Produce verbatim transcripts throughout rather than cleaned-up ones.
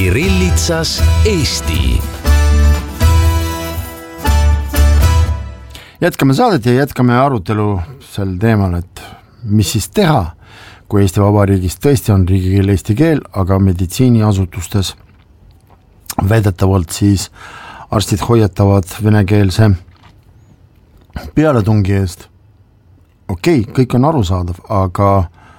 Kirillitsas Eesti. Jätkame saadet ja jätkame arutelu sel teemal, et mis siis teha, kui Eesti Vabariigis tõesti on riigikeel eesti keel, aga meditsiiniasutustes väidetavalt siis arstid hoiatavad venekeelse pealetungi eest. Okei, okay, kõik on arusaadav, aga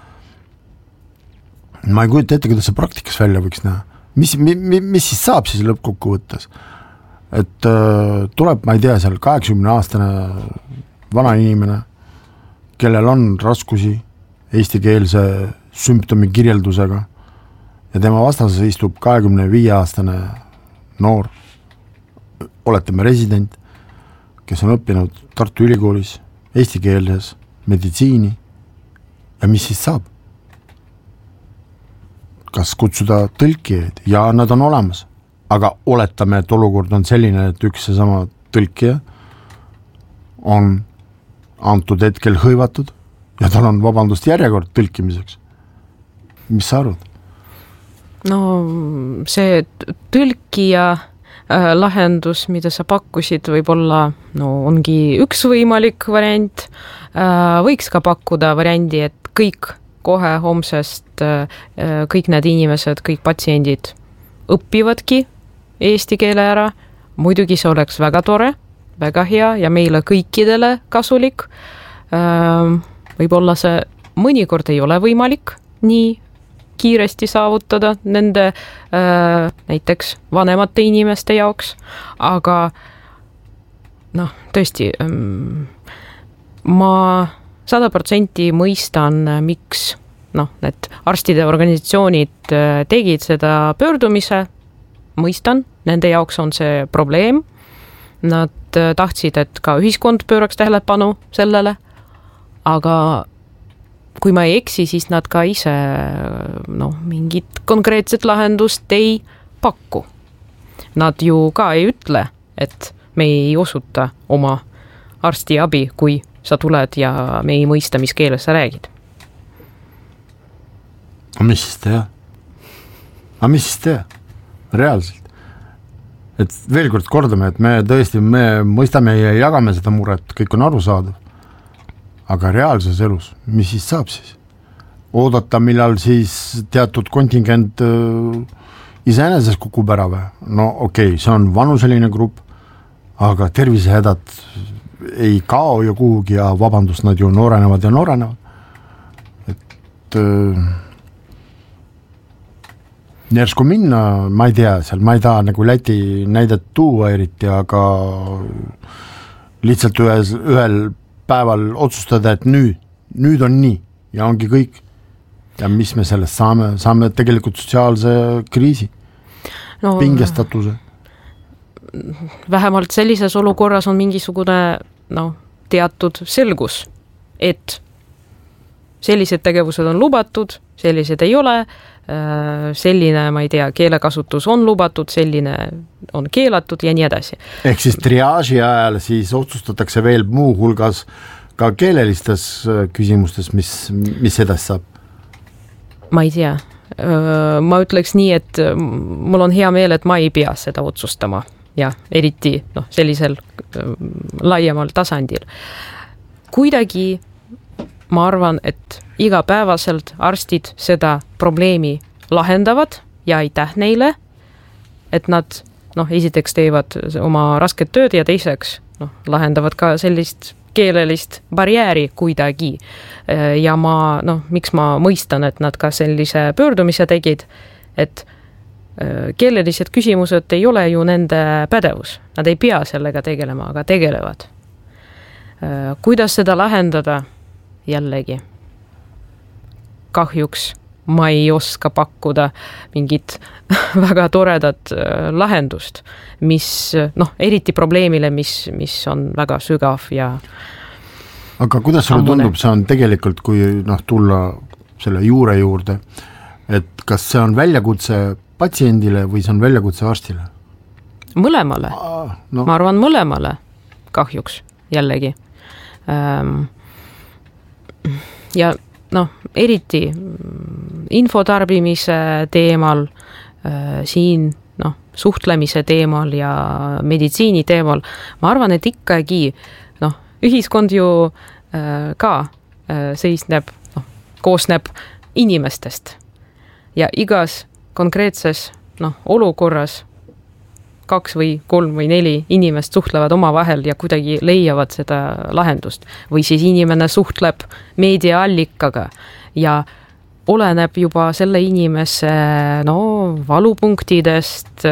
ma ei kujuta ette, kuidas see praktikas välja võiks näha. Mis, mi, mis siis saab siis lõppkokkuvõttes? Et äh, tuleb, ma ei tea, seal kaheksakümne aastane vana inimene, kellel on raskusi eestikeelse sümptomi kirjeldusega ja tema vastases istub kahekümne viie aastane noor, oletame resident, kes on õppinud Tartu Ülikoolis eestikeelses meditsiini ja mis siis saab? Kas kutsuda tõlkijaid? Ja nad on olemas. Aga oletame, et olukord on selline, et üks ja sama tõlkija on antud hetkel hõivatud ja tal on vabandust järjekord tõlkimiseks. Mis sa arvad? No see tõlkija äh, lahendus, mida sa pakkusid, võib-olla no, ongi üks võimalik variant. Äh, võiks ka pakkuda variandi, et kõik kohe homsest äh, kõik need inimesed, kõik patsiendid õppivadki eesti keele ära. Muidugi see oleks väga tore, väga hea ja meile kõikidele kasulik. Äh, võib-olla see mõnikord ei ole võimalik nii kiiresti saavutada nende äh, näiteks vanemate inimeste jaoks, aga noh, tõesti, ähm, ma sada protsenti mõistan, miks noh, need arstide organisatsioonid tegid seda pöördumise, mõistan, nende jaoks on see probleem. Nad tahtsid, et ka ühiskond pööraks tähelepanu sellele, aga kui ma ei eksi, siis nad ka ise noh, mingit konkreetset lahendust ei pakku. Nad ju ka ei ütle, et me ei osuta oma arstiabi, kui sa tuled ja me ei mõista, mis keeles sa räägid. A mis siis teha? A mis siis teha? Reaalselt. Et veel kord kordame, et me tõesti, me mõistame ja jagame seda muret, kõik on arusaadav. Aga reaalses elus, mis siis saab siis? Oodata, millal siis teatud kontingent äh, iseeneses kukub ära või? No okei, okay, see on vanuseline grupp, aga tervisehädad ei kao ju kuhugi ja vabandust, nad ju noorenevad ja noorenevad. Et äh, järsku minna, ma ei tea, seal ma ei taha nagu Läti näidet tuua eriti, aga lihtsalt ühes, ühel päeval otsustada, et nüüd, nüüd on nii ja ongi kõik. Ja mis me sellest saame? Saame tegelikult sotsiaalse kriisi, no, pingestatuse. Vähemalt sellises olukorras on mingisugune no, teatud selgus, et sellised tegevused on lubatud, sellised ei ole, selline, ma ei tea, keelekasutus on lubatud, selline on keelatud ja nii edasi. Ehk siis triaaži ajal siis otsustatakse veel muu hulgas ka keelelistes küsimustes, mis, mis edasi saab? Ma ei tea. Ma ütleks nii, et mul on hea meel, et ma ei pea seda otsustama. Ja eriti no, sellisel laiemal tasandil. Kuidagi ma arvan, et igapäevaselt arstid seda probleemi lahendavad ja aitäh neile, et nad noh, esiteks teevad oma rasket tööd ja teiseks noh, lahendavad ka sellist keelelist barjääri kuidagi. Ja ma, noh, miks ma mõistan, et nad ka sellise pöördumise tegid, et keelelised küsimused ei ole ju nende pädevus. Nad ei pea sellega tegelema, aga tegelevad. Kuidas seda lahendada? Jällegi. Kahjuks ma ei oska pakkuda mingit väga toredat lahendust, mis noh, eriti probleemile, mis, mis on väga sügav ja aga kuidas sulle tundub, see on tegelikult, kui noh, tulla selle juure juurde, et kas see on väljakutse patsiendile või see on väljakutse arstile? Mõlemale. Ah, no. Ma arvan mõlemale kahjuks jällegi. Ähm, ja noh, eriti infotarbimise teemal siin noh, suhtlemise teemal ja meditsiini teemal, ma arvan, et ikkagi noh, ühiskond ju ka seisneb, noh, koosneb inimestest ja igas konkreetses noh, olukorras kaks või kolm või neli inimest suhtlevad omavahel ja kuidagi leiavad seda lahendust. Või siis inimene suhtleb meediaallikaga ja oleneb juba selle inimese no, valupunktidest,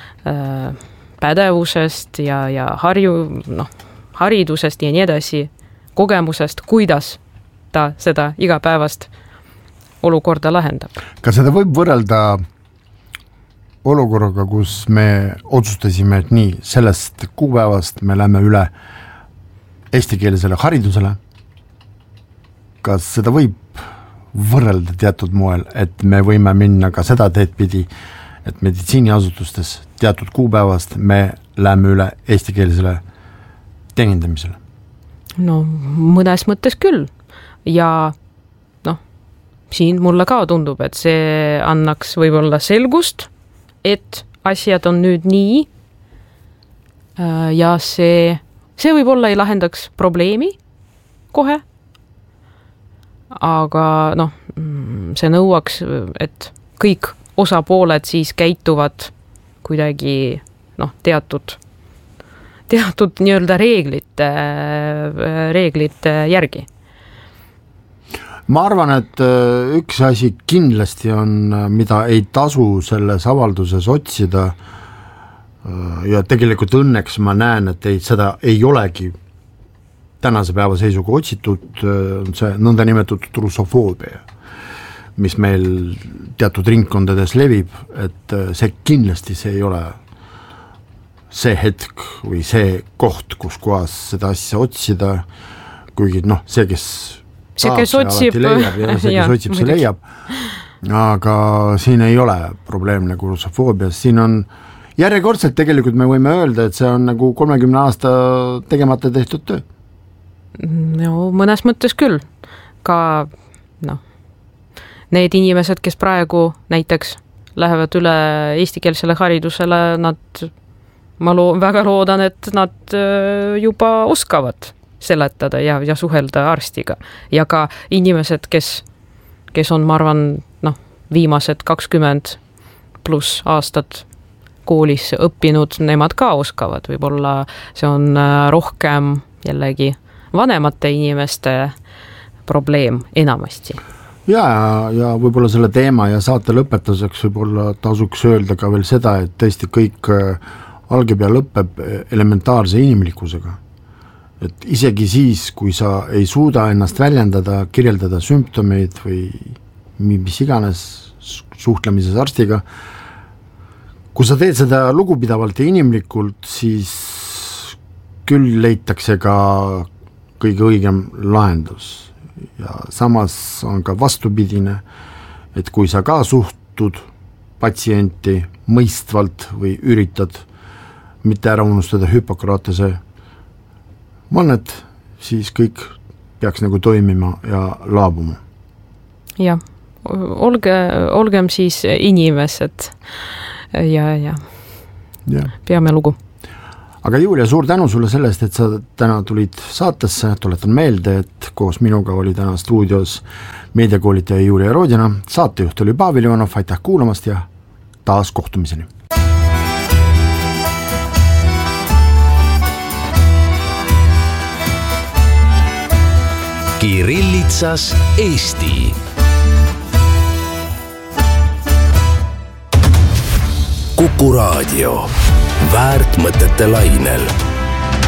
pädevusest ja, ja harju, noh, haridusest ja nii edasi, kogemusest, kuidas ta seda igapäevast olukorda lahendab. Kas seda võib võrrelda olukorraga, kus me otsustasime, et nii, sellest kuupäevast me lähme üle eestikeelsele haridusele. Kas seda võib võrrelda teatud moel, et me võime minna ka seda teed pidi, et meditsiiniasutustes teatud kuupäevast me lähme üle eestikeelsele teenindamisele? No mõnes mõttes küll ja noh, siin mulle ka tundub, et see annaks võib-olla selgust, et asjad on nüüd nii ja see, see võib-olla ei lahendaks probleemi kohe, aga noh, see nõuaks, et kõik osapooled siis käituvad kuidagi noh, teatud, teatud nii-öelda reeglite, reeglite järgi. Ma arvan, et üks asi kindlasti on, mida ei tasu selles avalduses otsida ja tegelikult õnneks ma näen, et ei, seda ei olegi tänase päeva seisuga otsitud, see nõnda nimetatud russofoobia, mis meil teatud ringkondades levib, et see kindlasti see ei ole see hetk või see koht, kus kohas seda asja otsida, kuigi noh, see, kes see, kes otsib, leiab, ja see, kes otsib, see leiab, aga siin ei ole probleem nagu russofoobias, siin on järjekordselt tegelikult me võime öelda, et see on nagu kolmekümne aasta tegemata tehtud töö. No mõnes mõttes küll, ka noh, need inimesed, kes praegu näiteks lähevad üle eestikeelsele haridusele, nad, ma loo, väga loodan, et nad juba oskavad seletada ja, ja suhelda arstiga ja ka inimesed, kes, kes on, ma arvan, noh, viimased kakskümmend pluss aastat koolis õppinud, nemad ka oskavad, võib-olla see on rohkem jällegi vanemate inimeste probleem enamasti. Ja, ja võib-olla selle teema ja saate lõpetuseks võib-olla tasuks öelda ka veel seda, et tõesti kõik algab ja lõpeb elementaarse inimlikkusega. Et isegi siis, kui sa ei suuda ennast väljendada, kirjeldada sümptomeid või mis iganes suhtlemises arstiga, kui sa teed seda lugupidavalt ja inimlikult, siis küll leitakse ka kõige õigem lahendus. Ja samas on ka vastupidine, et kui sa ka suhtud patsienti mõistvalt või üritad mitte ära unustada Hippokratese vannet, siis kõik peaks nagu toimima ja laabuma. Jah, olge, olgem siis inimesed ja, ja, ja. peame lugu. Aga Julia, suur tänu sulle sellest, et sa täna tulid saatesse, tuletan meelde, et koos minuga oli täna stuudios meediakoolitaja Julia Rodina, saatejuht oli Pavel Ivanov, aitäh kuulamast ja taas kohtumiseni. Kirillitsas Eesti. Kuku Raadio. Väärt mõtete lainel.